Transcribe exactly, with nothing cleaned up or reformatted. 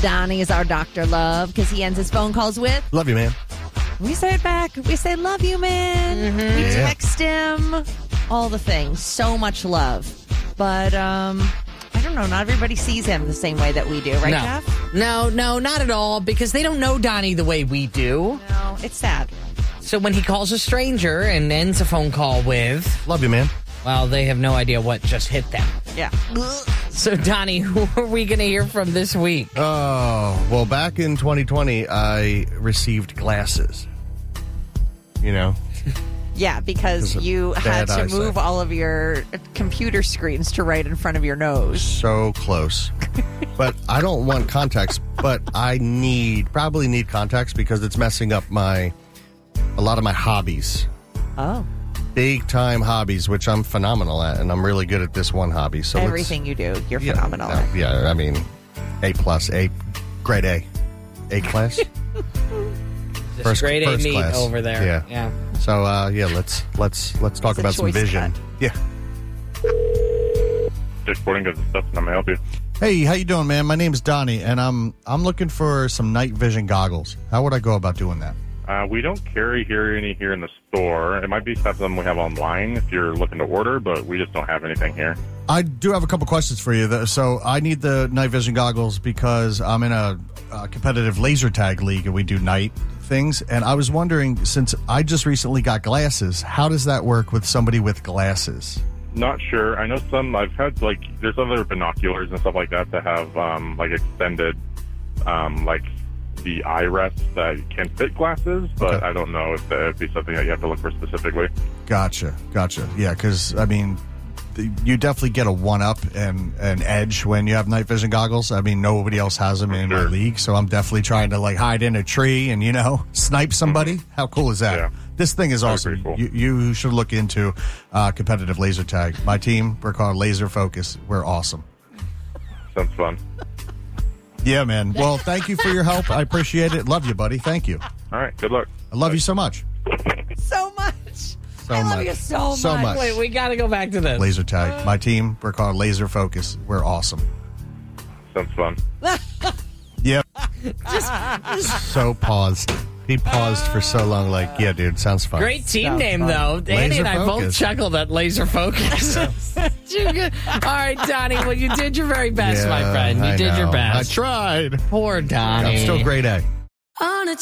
Donnie is our Doctor Love because he ends his phone calls with, love you, man. We say it back. We say, love you, man. Mm-hmm. We Yeah. text him. All the things. So much love. But, um, I don't know. Not everybody sees him the same way that we do. Right, no. Jeff? No, no, not at all, because they don't know Donnie the way we do. No, it's sad. So when he calls a stranger and ends a phone call with, Love you, man. well, they have no idea what just hit them. Yeah. So, Donnie, who are we going to hear from this week? Oh, well, back in twenty twenty, I received glasses. You know? Yeah, because Because of you had bad to eyesight. move all of your computer screens to right in front of your nose. So close. But I don't want contacts, but I need, probably need contacts because it's messing up my, a lot of my hobbies. Oh. Big time hobbies, which I'm phenomenal at, and I'm really good at this one hobby. So Everything you do, you're yeah, phenomenal uh, at. Yeah, I mean, A plus, A, grade A. A class? This First- grade A first meet class. over there. Yeah. yeah. So, uh, yeah, let's, let's, let's talk It's a about some choice vision. cut. Yeah. Dick Sporting Goods and stuff, and I'm going to help you. Hey, how you doing, man? My name's Donnie, and I'm I'm looking for some night vision goggles. How would I go about doing that? Uh, we don't carry here any here in the store. It might be something we have online if you're looking to order, but we just don't have anything here. I do have a couple questions for you. though. So I need the night vision goggles because I'm in a, a competitive laser tag league, and we do night things. And I was wondering, since I just recently got glasses, how does that work with somebody with glasses? Not sure. I know some, I've had, like, there's other binoculars and stuff like that that have, um, like, extended, um, like, the eye rest that can fit glasses, but Okay. I don't know if that would be something that you have to look for specifically. Gotcha, gotcha. Yeah, because, I mean, th- you definitely get a one-up and an edge when you have night vision goggles. I mean, nobody else has them in my Sure. league, so I'm definitely trying to, like, hide in a tree and, you know, snipe somebody. How cool is that? Yeah. This thing is Very awesome. pretty cool. You, you should look into uh, competitive laser tag. My team, we're called Laser Focus. We're awesome. Sounds fun. Yeah, man. Well, thank you for your help. I appreciate it. Love you, buddy. Thank you. All right, good luck. I love you so much. So much. So I love much. you so, So much. much. Wait, we got to go back to this. Laser tag. My team, we're called Laser Focus. We're awesome. Sounds fun. Yep. So paused. He paused for so long, like, yeah, dude, sounds fun. Great team Sounds name, fun. though. Andy Laser and I both Focus. chuckled at Laser Focus. Too good. All right, Donnie. Well, you did your very best, Yeah, my friend. You I did your know. best. I tried. Poor Donnie. I'm still grade A. On a